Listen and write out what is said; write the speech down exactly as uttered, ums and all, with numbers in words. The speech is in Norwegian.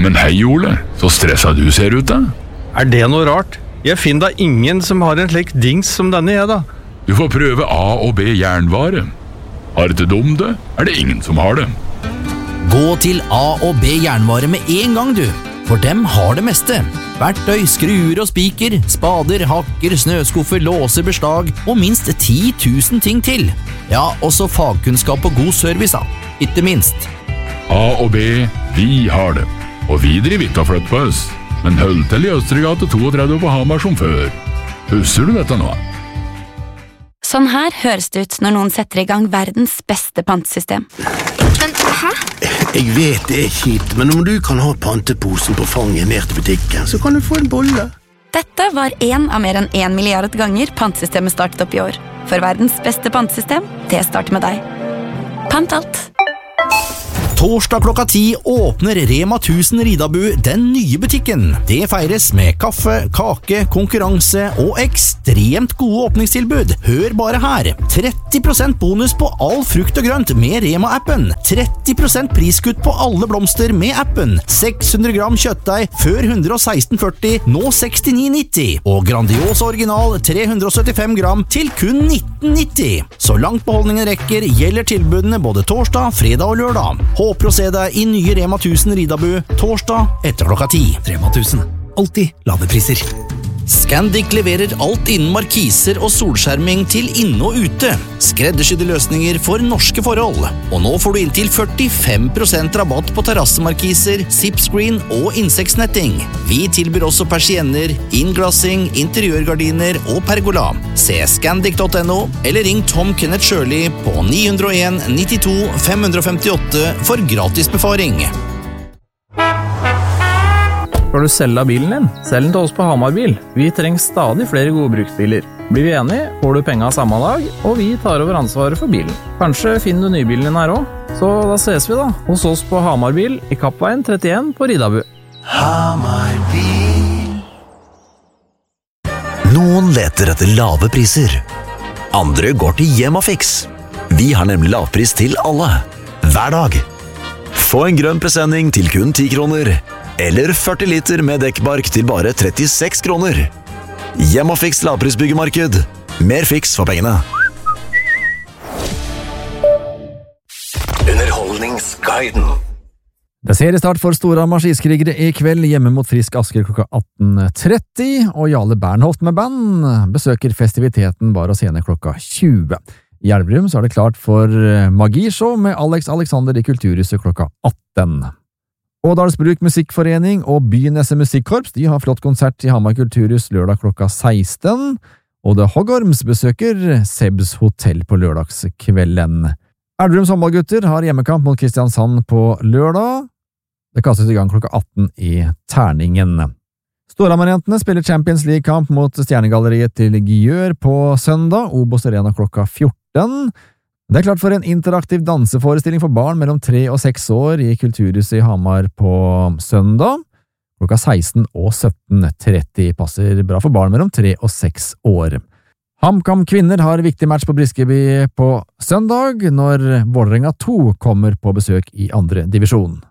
men hei Ole, så stressa du ser ut da. Er det noe rart? Jeg finner da ingen som har en slik dings som denne jeg da. Du får prøve A og B jernvare. Har det dum det, er det ingen som har det. Gå til A og B jernvare med en gang du, for dem har det meste. Verktøy, skruer og spiker, spader, hakker, snøskuffer, låser, beslag og minst ti tusen ting til. Ja, også fagkunnskap og god service da, ikke minst. A og B, vi har det. Og vi driver ikke og flytt på oss, men hold til i Østregate trettito på Hamar som før. Husker du dette nå? Sånn her høres det ut når noen setter i gang verdens beste pantesystem. Men, hæ? Jeg vet det er kjipt, men om du kan ha panteposen på fanget ned til butikken, så kan du få en bolle. Dette var en av mer enn en milliard ganger pantesystemet startet opp i år. For verdens beste pantesystem, det starter med deg. Pant alt. Torsdag klokka ti åpner Rema tusen Ridabu den nye butikken. Det feires med kaffe, kake, konkurranse og ekstremt gode åpningstilbud. Hør bare her. tretti prosent bonus på all frukt og grønt med Rema-appen. tretti prosent priskutt på alle blomster med appen. seks hundre gram kjøttdeig før ett hundre og seksten førti, nå sekstini nitti. Og Grandiosa original tre hundre og syttifem gram til kun nitten nitti. Så langt beholdningen rekker gjelder tilbudene både torsdag, fredag og lørdag. Håper å se deg i nye Rema tusen Ridabu torsdag etter klokka ti. Rema tusen. Alltid lave priser. Scandic leverer alt innen markiser og solskjerming til inne og ute. Skreddersydde løsninger for norske forhold. Og nå får du inntil førtifem prosent rabatt på terrassemarkiser, zipscreen og insektsnetting. Vi tilbyr også persienner, innglassing, interiørgardiner og pergola. Se scandic punktum no eller ring Tom Kenneth Shirley på ni null en nittito fem femtiåtte for gratis befaring. Skal du selge bilen din? Selg den til oss på Hamar Bil. Vi trenger stadig flere gode bruksbiler. Blir vi enige, får du penga samme dag, og vi tar over ansvaret for bilen. Kanskje finner du nybilen din her også? Så da ses vi da, hos oss på Hamar Bil i Kappveien trettien på Ridabu. Hamar Bil. Noen leter etter lave priser. Andre går til Hjemmafix. Vi har nemlig lavpris til alle. Hver dag. Få en grønn presenning til kun ti kroner. Eller førti liter med dekkbark til bare trettiseks kroner. Hjemmafix lavprisbyggemarked. Mer fiks for pengene. Underholdningsguiden. Det er seriestart for Storhamar skiskrigere i kveld hjemme mot Frisk Asker klokka atten tretti, og Jarle Bernhoft med band besøker festiviteten Bar og Scene klokka tjue. I Elverum så er det klart for magishow med Alex Alexander i Kulturhuset klokka atten. Ådalsbruk Musikkforening og Bynesse Musikkorps de har flott konsert i Hamar Kulturhus lørdag klokka seksten, og The Hoggorms besøker Sebs Hotell på lørdagskvelden. Elverums håndballgutter har hjemmekamp mot Kristiansand på lørdag. Det kastes i gang klokka atten i Terningen. Storhamar-jentene spiller Champions League-kamp mot Stjernegalleriet til Gjør på søndag, Obos Arena klokka fjorten. Det er klart for en interaktiv danseforestilling for barn mellom tre og seks år i Kulturhuset i Hamar på søndag. Klokka seksten og sytten tretti passer bra for barn mellom tre og seks år. HamKam kvinner har viktig match på Briskeby på søndag, når Vålerenga to kommer på besøk i andre divisjon.